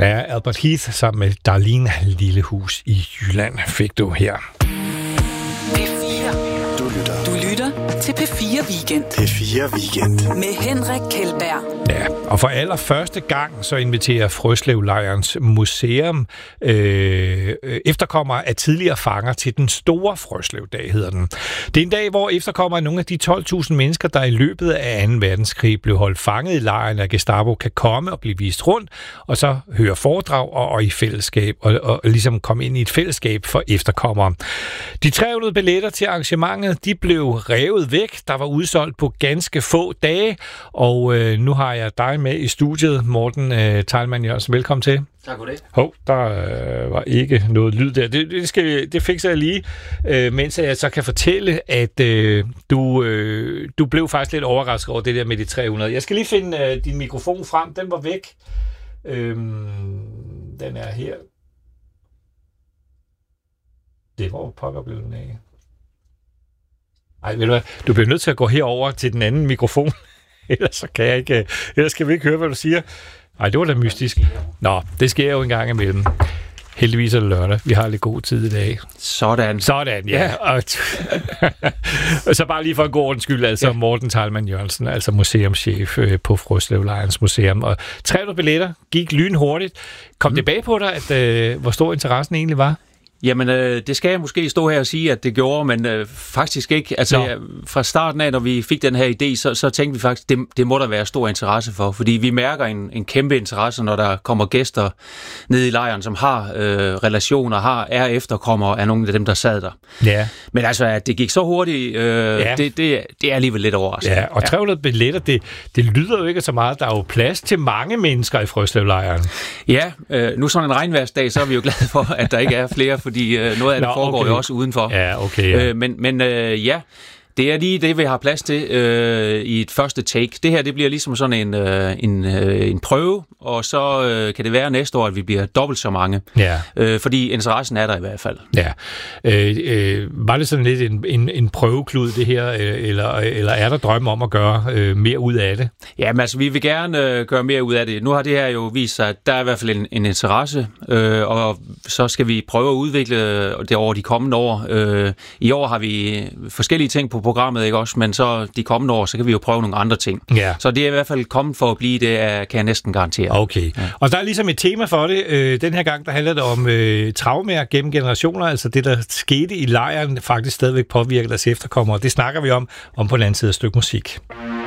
Ja, Albert Heath sammen med Darlene Lillehus i Jylland fik du her. P4. Du lytter til P4 Weekend. P4 Weekend. Med Henrik Kjeldberg. Ja, og for allerførste gang så inviterer Frøslevlejrens museum efterkommere af tidligere fanger til den store Frøslevdag, hedder den. Det er en dag, hvor efterkommere af nogle af de 12.000 mennesker, der i løbet af 2. verdenskrig blev holdt fanget i lejren af Gestapo, kan komme og blive vist rundt, og så høre foredrag og i fællesskab, og ligesom komme ind i et fællesskab for efterkommere. De 300 billetter til arrangementet, de blev revet væk. Der var udsolgt på ganske få dage, og nu har jeg dig med i studiet, Morten Teilmann Jørgensen. Velkommen til. Tak for det. Der var ikke noget lyd der. Det fikser jeg lige, mens jeg så kan fortælle, at du blev faktisk lidt overrasket over det der med de 300. Jeg skal lige finde din mikrofon frem. Den var væk. Den er her. Det var pokker blev den af. Ej, ved du hvad? Du bliver nødt til at gå herover til den anden mikrofon. Ellers skal vi ikke høre, hvad du siger. Nej, det var da mystisk. Nå, det sker jo en gang imellem. Heldigvis er det lørdag. Vi har lidt god tid i dag. Sådan, ja. Og så bare lige for en god ordens skyld, altså ja. Morten Teilmann Jørgensen, altså museumschef på Frøslevlejrens Museum. Og 300 billetter gik lynhurtigt. Kom det bag på dig, at hvor stor interessen egentlig var? Jamen, det skal jeg måske stå her og sige, at det gjorde, men faktisk ikke. Altså, fra starten af, når vi fik den her idé, så tænkte vi faktisk, det må der være stor interesse for, fordi vi mærker en kæmpe interesse, når der kommer gæster ned i lejren, som har relationer, er efterkommere af nogle af dem, der sad der. Ja. Men altså, at det gik så hurtigt, det er alligevel lidt overraskende. Ja, og 300 billetter, det lyder jo ikke så meget. Der er jo plads til mange mennesker i Frøslevlejren. Ja, nu sådan en regnværsdag, så er vi jo glade for, at der ikke er flere, fordi noget af det foregår jo også udenfor. Ja, okay. Ja. Men det er lige det, vi har plads til i et første take. Det her, det bliver ligesom sådan en prøve, og så kan det være næste år, at vi bliver dobbelt så mange. Ja. Fordi interessen er der i hvert fald. Ja. Var det sådan lidt en prøveklud, det her, eller er der drømme om at gøre mere ud af det? Jamen altså, vi vil gerne gøre mere ud af det. Nu har det her jo vist sig, at der er i hvert fald en interesse, og så skal vi prøve at udvikle det over de kommende år. I år har vi forskellige ting på programmet, ikke også? Men så de kommende år, så kan vi jo prøve nogle andre ting. Ja. Så det er i hvert fald kommet for at blive, det kan jeg næsten garantere. Okay. Ja. Og der er ligesom et tema for det. Den her gang, der handler det om traumer gennem generationer, altså det, der skete i lejren, faktisk stadigvæk påvirker deres efterkommere. Det snakker vi om på den anden side af et stykke musik.